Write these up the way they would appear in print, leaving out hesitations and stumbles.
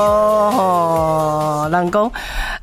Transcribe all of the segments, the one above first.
哦，人讲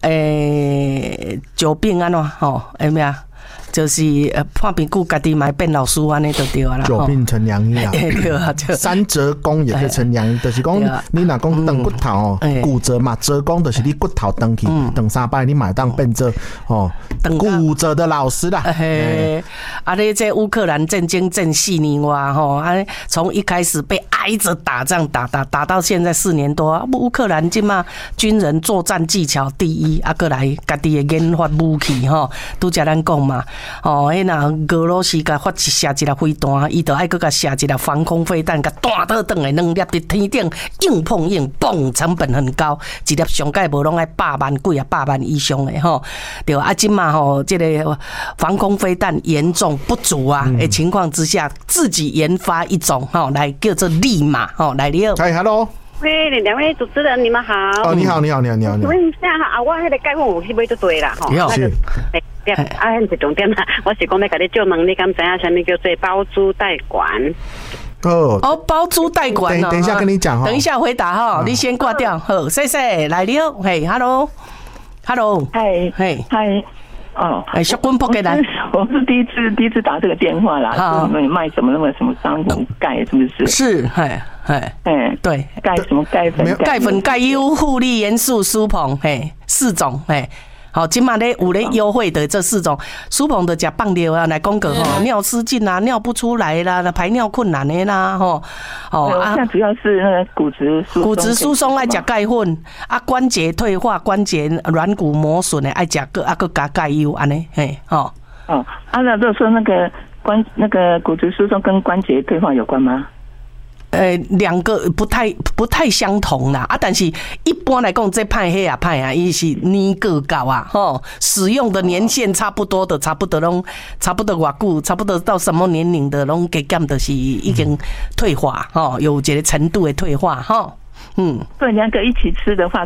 久病安怎吼？有咩啊？就是判评估家己买变老师安尼就对啊啦。 久病成良医啊， 对啊， 三折弓也可以成良医，就是讲你若讲断骨头哦，骨折嘛，折弓就是你骨头断去，断三摆你买当变做哦骨折的老师啦。 啊，你这乌克兰战争正4年哇吼，啊，从一开始被挨着打仗打到现在4年多，乌克兰今嘛军人作战技巧第一，啊，过来家己的研发武器吼，拄则咱讲嘛。哦，迄若俄罗斯甲发射一粒飞弹，伊就爱搁甲射一粒防空飞弹，甲弹倒转来2粒伫天顶硬碰硬，嘣，成本很高，一粒上盖无拢爱100万几啊，100万以上的吼。对啊，今嘛吼，这个防空飞弹严重不足啊的情况之下，自己研发一种吼来叫做利马吼来了。 嗨 ，Hello。 喂，两位主持人，你们好。 哦，你好。请问一下哈，我迄个解放有去买就对啦吼。 是。 迄是重点啦。我是讲要甲你借问，你敢知影啥物叫做包租代管？ 哦，包租代管哦。 等一下跟你讲哈。 等一下回答哈，你先挂掉。好，谢谢，来了，嘿 ，Hello， 嗨，哦， 小棍破给来， 我是第一次打这个电话啦，你们卖什么桑葚钙是不是？ 是，对， 钙什么钙粉？ 钙粉、钙优、护理元素、舒膨，4种，好，今嘛咧有咧优惠的这4种，舒膨的食放尿啊，来讲个吼，尿失禁啊，尿不出来啦，排尿困难的啦，吼， 现在主要是那个骨质疏松爱食钙粉，啊，关节退化、关节软骨磨损的爱食个加钙优安尼， 那就是说那个骨质疏松跟关节退化有关吗 ？2个不太相同啦啊，但是一般来讲，这派黑啊派啊，伊是年个高啊，吼，使用的年限差不多的，差不多偌久，差不多到什么年龄的，拢加减的是已经退化，吼，有一个程度的退化，吼。 对，2个一起吃的话，